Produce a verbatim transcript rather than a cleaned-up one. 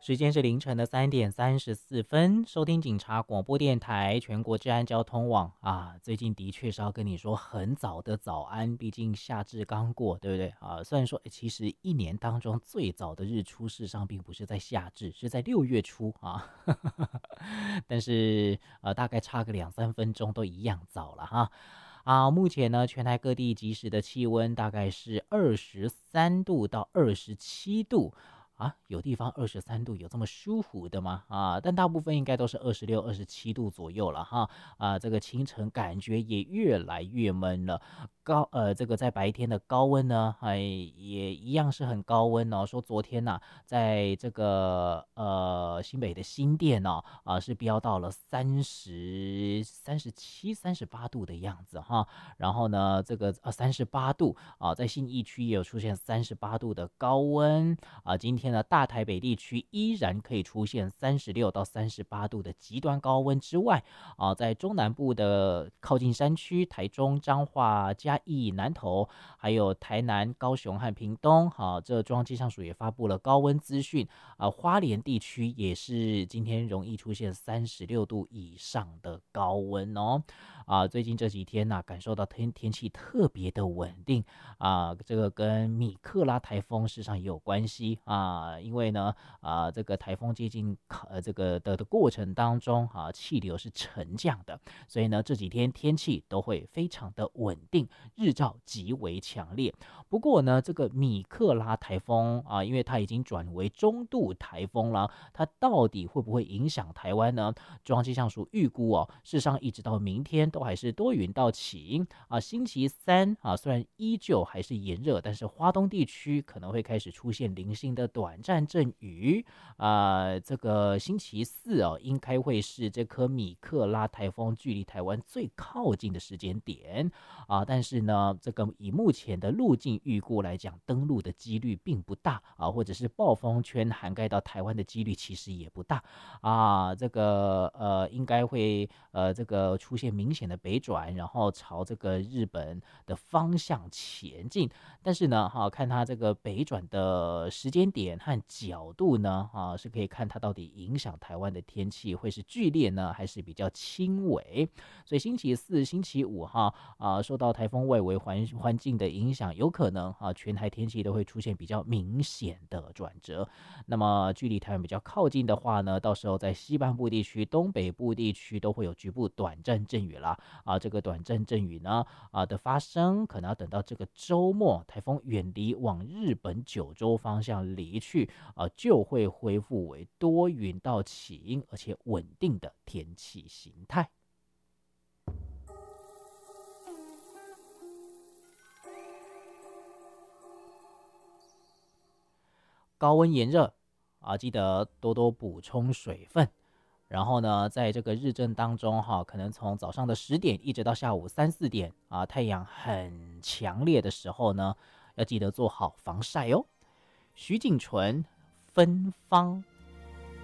时间是凌晨的三点三十四分，收听警察广播电台全国治安交通网啊。最近的确是要跟你说很早的早安，毕竟夏至刚过，对不对啊？虽然说其实一年当中最早的日出，事实上并不是在夏至，是在六月初啊。但是呃，大概差个两三分钟都一样早了哈。啊，目前呢，全台各地即时的气温大概是二十三度到二十七度。啊，有地方二十三度，有这么舒服的吗？啊，但大部分应该都是二十六、二十七度左右了哈。啊，这个清晨感觉也越来越闷了。高呃，这个在白天的高温呢，哎，也一样是很高温哦。说昨天呐、在这个呃新北的新店哦，啊、是飙到了三十三十七、三十八度的样子哈。然后呢，这个呃三十八度啊、在信义区也有出现三十八度的高温。啊，今天呢，大台北地区依然可以出现三十六到三十八度的极端高温之外，啊，在中南部的靠近山区，台中、彰化、嘉义、南投，还有台南、高雄和屏东，好、啊，这中央气象署也发布了高温资讯，啊，花莲地区也是今天容易出现三十六度以上的高温哦。啊，最近这几天呢、感受到天天气特别的稳定啊，这个跟米克拉台风事实上也有关系啊，因为呢，啊，这个台风接近呃这个的的过程当中啊，气流是沉降的，所以呢这几天天气都会非常的稳定，日照极为强烈。不过呢，这个米克拉台风啊，因为它已经转为中度台风了，它到底会不会影响台湾呢？中央气象署预估哦，事实上一直到明天都还是多云到晴啊。星期三啊，虽然依旧还是炎热，但是花东地区可能会开始出现零星的短暂阵雨啊。这个星期四哦，应该会是这颗米克拉台风距离台湾最靠近的时间点啊。但是呢，这个以目前的路径预估来讲，登陆的几率并不大啊，或者是暴风圈涵盖到台湾的几率其实也不大啊。这个呃，应该会呃，这个出现明显的北转，然后朝这个日本的方向前进。但是呢，哈、看它这个北转的时间点和角度呢，啊，是可以看它到底影响台湾的天气会是剧烈呢，还是比较轻微。所以星期四、星期五哈啊，受到台风外围环环境的影响，有可能啊，全台天气都会出现比较明显的转折。那么距离台湾比较靠近的话呢，到时候在西半部地区、东北部地区都会有局部短暂阵雨啦。啊，这个短暂阵雨呢啊的发生，可能要等到这个周末台风远离往日本九州方向离去啊，就会恢复为多云到晴而且稳定的天气形态。高温炎热啊，记得多多补充水分。然后呢，在这个日正当中哈，可能从早上的十点一直到下午三四点啊，太阳很强烈的时候呢，要记得做好防晒哦。徐锦纯芬芳